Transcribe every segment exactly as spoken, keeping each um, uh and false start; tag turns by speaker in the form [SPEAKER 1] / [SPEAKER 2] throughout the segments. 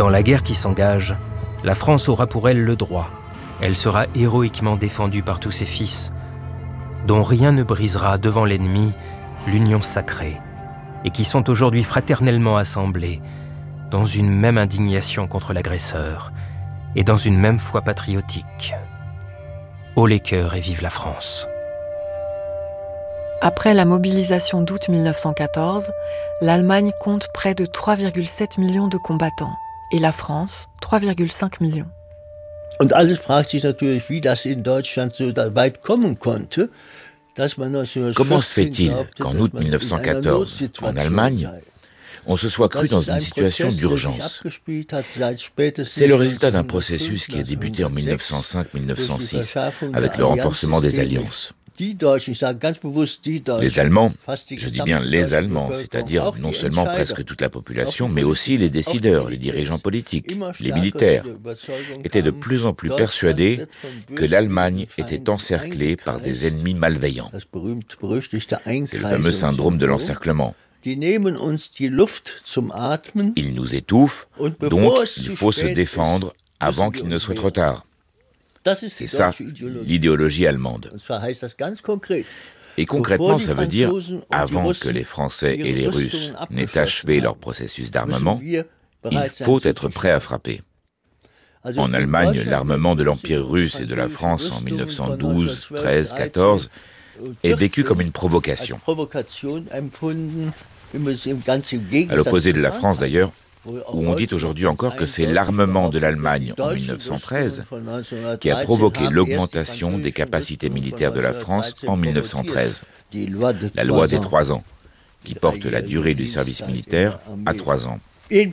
[SPEAKER 1] Dans la guerre qui s'engage, la France aura pour elle le droit. Elle sera héroïquement défendue par tous ses fils, dont rien ne brisera devant l'ennemi l'union sacrée, et qui sont aujourd'hui fraternellement assemblés dans une même indignation contre l'agresseur et dans une même foi patriotique. Haut les cœurs et vive la France.
[SPEAKER 2] Après la mobilisation d'août mille neuf cent quatorze, l'Allemagne compte près de trois virgule sept millions de combattants et la France trois virgule cinq millions.
[SPEAKER 3] Und alles fragt sich natürlich, wie das in Deutschland so weit kommen konnte.
[SPEAKER 4] Comment se fait-il qu'en août mille neuf cent quatorze, en Allemagne, on se soit cru dans une situation d'urgence? C'est le résultat d'un processus qui a débuté en mille neuf cent cinq mille neuf cent six avec le renforcement des alliances. Les Allemands, je dis bien les Allemands, c'est-à-dire non seulement presque toute la population, mais aussi les décideurs, les dirigeants politiques, les militaires, étaient de plus en plus persuadés que l'Allemagne était encerclée par des ennemis malveillants. C'est le fameux syndrome de l'encerclement. Ils nous étouffent, donc il faut se défendre avant qu'il ne soit trop tard. C'est ça, l'idéologie allemande. Et concrètement, ça veut dire, avant que les Français et les Russes n'aient achevé leur processus d'armement, il faut être prêt à frapper. En Allemagne, l'armement de l'Empire russe et de la France en mille neuf cent douze, treize, quatorze est vécu comme une provocation. À l'opposé de la France d'ailleurs, où on dit aujourd'hui encore que c'est l'armement de l'Allemagne en mille neuf cent treize qui a provoqué l'augmentation des capacités militaires de la France en mille neuf cent treize. La loi des trois ans, qui porte la durée du service militaire à trois ans. Mais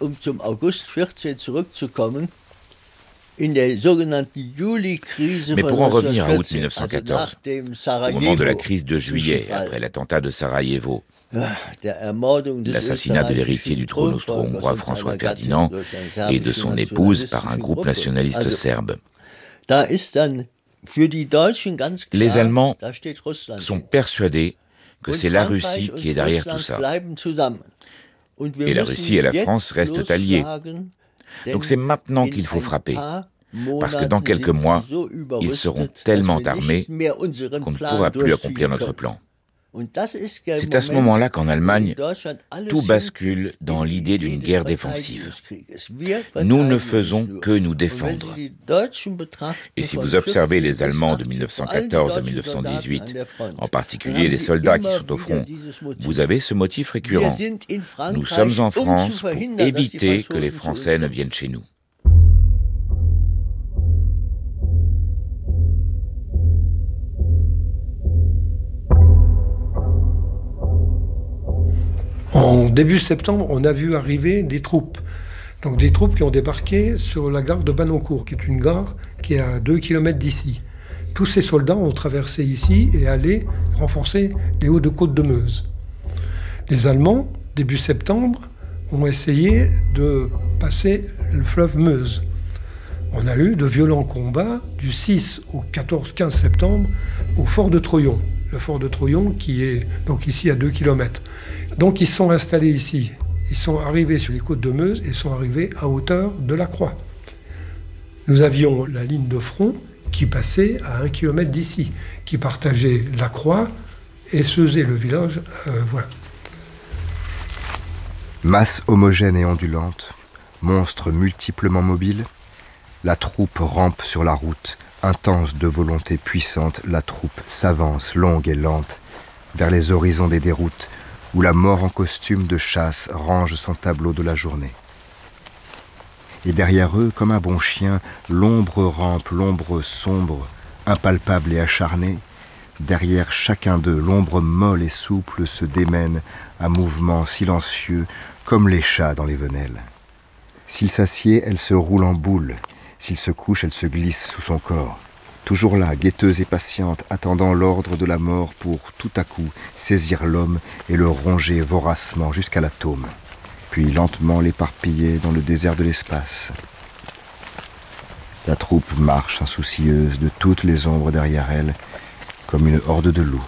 [SPEAKER 4] pour en revenir à août mille neuf cent quatorze, au moment de la crise de juillet, après l'attentat de Sarajevo, l'assassinat de l'héritier du trône austro-hongrois François Ferdinand et de son épouse par un groupe nationaliste serbe. Les Allemands sont persuadés que c'est la Russie qui est derrière tout ça. Et la Russie et la France restent alliés. Donc c'est maintenant qu'il faut frapper. Parce que dans quelques mois, ils seront tellement armés qu'on ne pourra plus accomplir notre plan. C'est à ce moment-là qu'en Allemagne, tout bascule dans l'idée d'une guerre défensive. Nous ne faisons que nous défendre. Et si vous observez les Allemands de mille neuf cent quatorze à mille neuf cent dix-huit, en particulier les soldats qui sont au front, vous avez ce motif récurrent. Nous sommes en France pour éviter que les Français ne viennent chez nous.
[SPEAKER 5] En début septembre, on a vu arriver des troupes. Donc des troupes qui ont débarqué sur la gare de Banoncourt, qui est une gare qui est à deux kilomètres d'ici. Tous ces soldats ont traversé ici et allé renforcer les Hauts-de-Côte de Meuse. Les Allemands, début septembre, ont essayé de passer le fleuve Meuse. On a eu de violents combats du six au quatorze quinze septembre au fort de Troyon. Le fort de Troyon qui est donc ici à deux kilomètres. Donc ils sont installés ici. Ils sont arrivés sur les côtes de Meuse et sont arrivés à hauteur de la Croix. Nous avions la ligne de front qui passait à un kilomètre d'ici, qui partageait la Croix et Seuzé, le village. Euh, voilà.
[SPEAKER 6] Masse homogène et ondulante, monstre multiplement mobile, la troupe rampe sur la route. Intense de volonté puissante, la troupe s'avance, longue et lente, vers les horizons des déroutes, où la mort en costume de chasse range son tableau de la journée. Et derrière eux, comme un bon chien, l'ombre rampe, l'ombre sombre, impalpable et acharnée. Derrière chacun d'eux, l'ombre molle et souple se démène à mouvements silencieux, comme les chats dans les venelles. S'il s'assied, elle se roule en boule. S'il se couche, elle se glisse sous son corps. Toujours là, guetteuse et patiente, attendant l'ordre de la mort pour, tout à coup, saisir l'homme et le ronger voracement jusqu'à l'atome, puis lentement l'éparpiller dans le désert de l'espace. La troupe marche insoucieuse de toutes les ombres derrière elle, comme une horde de loups.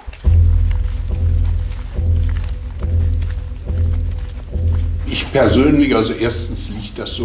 [SPEAKER 7] Ich persönlich, also erstens liegt das so